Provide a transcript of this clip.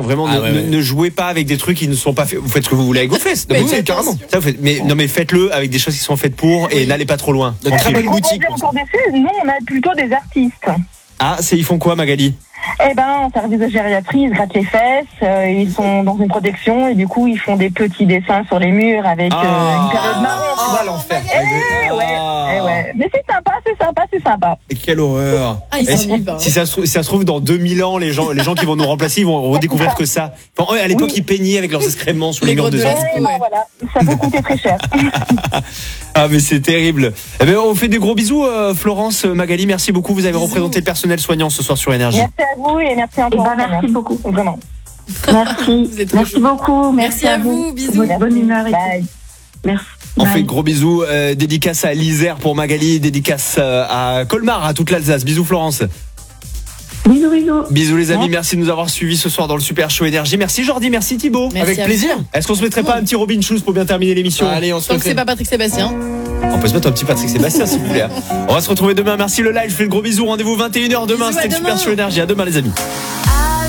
Vraiment, ne jouez pas avec des trucs qui ne sont pas faits. Vous faites ce que vous voulez avec vos fesses. Oui, carrément. Ça, vous faites, mais faites-le avec des choses qui sont faites pour et n'allez pas trop loin. De très bonne boutique. Encore dessus, nous, on a plutôt des artistes. Ah, ils font quoi, Magali? Eh ben, en service de gériatrie, ils se grattent les fesses, ils sont dans une protection et du coup, ils font des petits dessins sur les murs avec une période marron. Tu vois l'enfer. Ouais. Mais c'est sympa. Et quelle horreur. Si ça se trouve, dans 2000 ans, les gens qui vont nous remplacer, ils vont redécouvrir que ça. Enfin, à l'époque, ils peignaient avec leurs excréments sur les murs de jazz. Voilà, ça peut coûter très cher. Ah, mais c'est terrible. Eh ben, on fait des gros bisous, Florence, Magali, merci beaucoup. Vous avez représenté le personnel soignant ce soir sur Énergie. Merci à vous et merci encore. Merci beaucoup. Vraiment. Merci. Merci beaucoup. Merci à vous. Bisous. Bonne humeur et Bye. Merci. On fait de gros bisous. Dédicace à l'Isère pour Magali, dédicace à Colmar, à toute l'Alsace. Bisous, Florence. Bisous. Bisous les amis, merci de nous avoir suivis ce soir dans le Super Show Énergie. Merci Jordi, merci Thibaut. Merci avec à plaisir. vous. Est-ce qu'on se mettrait pas un petit Robin Schulz pour bien terminer l'émission? Allez, on se Tant que c'est pas Patrick Sébastien. On peut se mettre un petit Patrick Sébastien s'il vous plaît. On va se retrouver demain. Merci le live, je fais le gros bisou. Rendez-vous 21h demain. Bisous, C'était le Super Show Énergie. À demain les amis.